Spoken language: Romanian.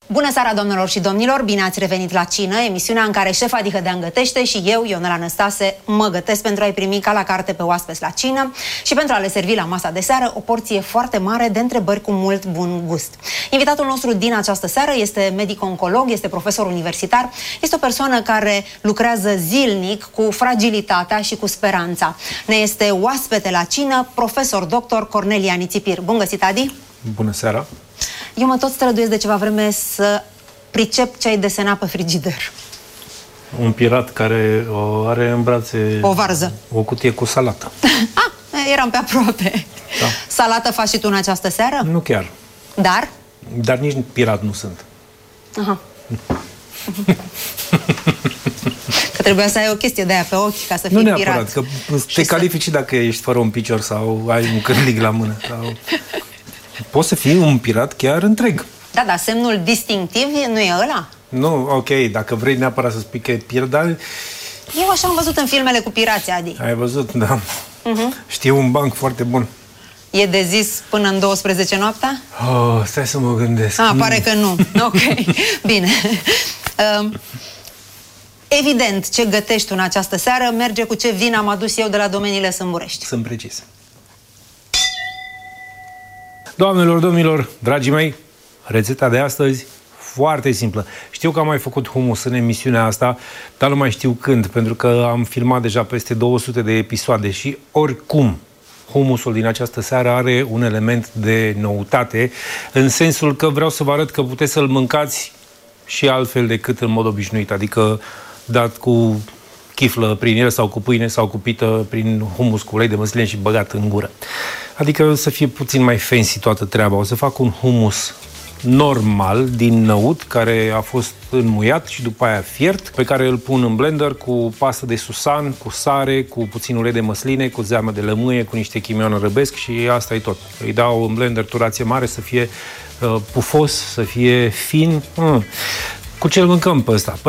Bună seara, doamnelor și domnilor! Bine ați revenit la Cină, emisiunea în care șefa Dihădean gătește și eu, Ionela Năstase, mă gătesc pentru a-i primi ca la carte pe oaspeți la cină și pentru a le servi la masa de seară o porție foarte mare de întrebări cu mult bun gust. Invitatul nostru din această seară este medic-oncolog, este profesor universitar, este o persoană care lucrează zilnic cu fragilitatea și cu speranța. Ne este oaspete la cină, profesor dr. Cornel Ianițipir. Bun găsit, Adi! Bună seara! Eu mă tot străduiesc de ceva vreme să pricep ce ai desenat pe frigider. Un pirat care are în brațe o varză. O cutie cu salată. Eram pe aproape. Da. Salată faci și tu în această seară? Nu chiar. Dar? Dar nici pirat nu sunt. Aha. Că trebuia să ai o chestie de aia pe ochi ca să fii pirat. Nu neapărat, că te califici dacă ești fără un picior sau ai un cârlig la mână. Sau... Poți să fii un pirat chiar întreg. Da, dar semnul distinctiv nu e ăla? Nu, ok, dacă vrei neapărat să spui că e pirat, dar... Eu așa am văzut în filmele cu pirații, Adi. Ai văzut, da. Știu un banc foarte bun. E de zis până în 12 noaptea? Oh, stai să mă gândesc. Pare că nu. Ok, bine. Evident, ce gătești tu în această seară merge cu ce vin am adus eu de la Domeniile Sâmburești. Sunt precis. Doamnelor, domnilor, dragii mei, rețeta de astăzi foarte simplă. Știu că am mai făcut humus în emisiunea asta, dar nu mai știu când, pentru că am filmat deja peste 200 de episoade și oricum humusul din această seară are un element de noutate, în sensul că vreau să vă arăt că puteți să-l mâncați și altfel decât în mod obișnuit, adică dat cu chiflă prin el sau cu pâine sau cu pită prin humus cu ulei de măsline și băgat în gură. Adică să fie puțin mai fancy toată treaba. O să fac un humus normal din năut, care a fost înmuiat și după aia fiert, pe care îl pun în blender cu pastă de susan, cu sare, cu puțin ulei de măsline, cu zeamă de lămâie, cu niște chimion răbesc și asta e tot. Îi dau în blender turație mare să fie pufos, să fie fin. Cu ce îl mâncăm pe ăsta?